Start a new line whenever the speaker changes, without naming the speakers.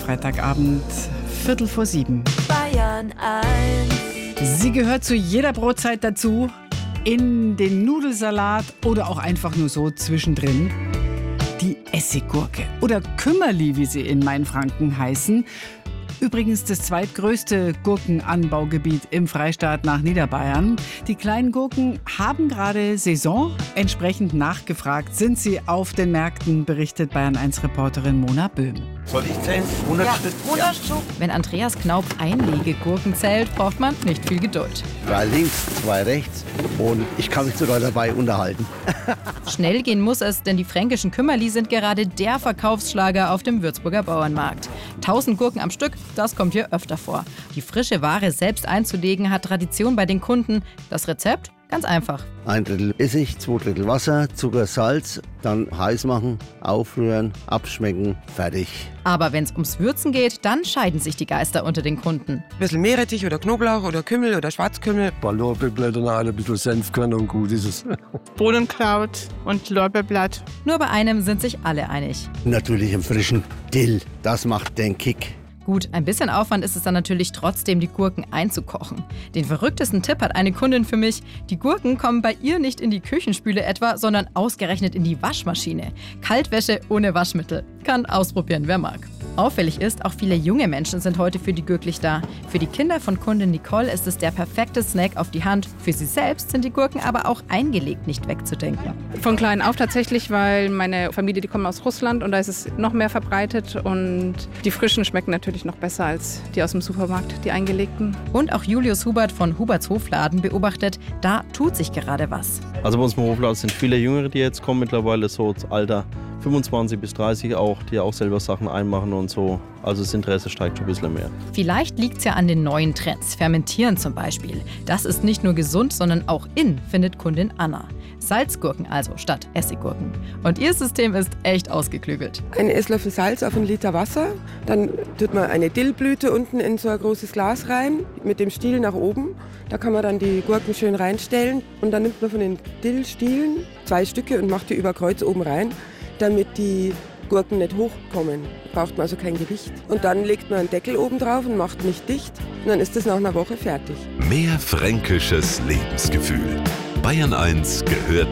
Freitagabend, 6:45.
Bayern 1.
Sie gehört zu jeder Brotzeit dazu, in den Nudelsalat oder auch einfach nur so zwischendrin. Die Essiggurke oder Kümmerli, wie sie in Mainfranken heißen. Übrigens das zweitgrößte Gurkenanbaugebiet im Freistaat nach Niederbayern. Die kleinen Gurken haben gerade Saison. Entsprechend nachgefragt sind sie auf den Märkten, berichtet Bayern1-Reporterin Mona Böhm.
Soll ich zählen? 100 Stück?
100 Stück. Wenn Andreas Knaup Einlegegurken zählt, braucht man nicht viel Geduld.
2 links, 2 rechts und ich kann mich sogar dabei unterhalten.
Schnell gehen muss es, denn die fränkischen Kümmerli sind gerade der Verkaufsschlager auf dem Würzburger Bauernmarkt. 1000 Gurken am Stück, das kommt hier öfter vor. Die frische Ware selbst einzulegen hat Tradition bei den Kunden. Das Rezept? Ganz einfach.
1 Drittel Essig, 2 Drittel Wasser, Zucker, Salz, dann heiß machen, aufrühren, abschmecken, fertig.
Aber wenn es ums Würzen geht, dann scheiden sich die Geister unter den Kunden.
Ein bisschen Meerrettich oder Knoblauch oder Kümmel oder Schwarzkümmel.
Ein paar Lorbeerblätter rein, ein bisschen Senfkörner und gut ist es.
Bohnenkraut und Lorbeerblatt.
Nur bei einem sind sich alle einig.
Natürlich im frischen Dill, das macht den Kick.
Gut, ein bisschen Aufwand ist es dann natürlich trotzdem, die Gurken einzukochen. Den verrücktesten Tipp hat eine Kundin für mich. Die Gurken kommen bei ihr nicht in die Küchenspüle etwa, sondern ausgerechnet in die Waschmaschine. Kaltwäsche ohne Waschmittel. Kann ausprobieren, wer mag. Auffällig ist, auch viele junge Menschen sind heute für die Gürklich da. Für die Kinder von Kundin Nicole ist es der perfekte Snack auf die Hand. Für sie selbst sind die Gurken aber auch eingelegt nicht wegzudenken.
Von klein auf tatsächlich, weil meine Familie, die kommt aus Russland und da ist es noch mehr verbreitet und die frischen schmecken natürlich noch besser als die aus dem Supermarkt, die eingelegten.
Und auch Julius Hubert von Huberts Hofladen beobachtet, da tut sich gerade was.
Also bei uns im Hofladen sind viele Jüngere, die jetzt kommen, mittlerweile so das Alter 25 bis 30 auch, die auch selber Sachen einmachen und so. Also das Interesse steigt schon ein bisschen mehr.
Vielleicht liegt es ja an den neuen Trends. Fermentieren zum Beispiel. Das ist nicht nur gesund, sondern auch in, findet Kundin Anna. Salzgurken also statt Essiggurken. Und ihr System ist echt ausgeklügelt.
Ein Esslöffel Salz auf 1 Liter Wasser. Dann tut man eine Dillblüte unten in so ein großes Glas rein, mit dem Stiel nach oben. Da kann man dann die Gurken schön reinstellen. Und dann nimmt man von den Dillstielen 2 Stücke und macht die über Kreuz oben rein, damit die Gurken nicht hochkommen. Braucht man also kein Gewicht. Und dann legt man einen Deckel oben drauf und macht nicht dicht. Und dann ist es nach einer Woche fertig.
Mehr fränkisches Lebensgefühl. Bayern 1 gehört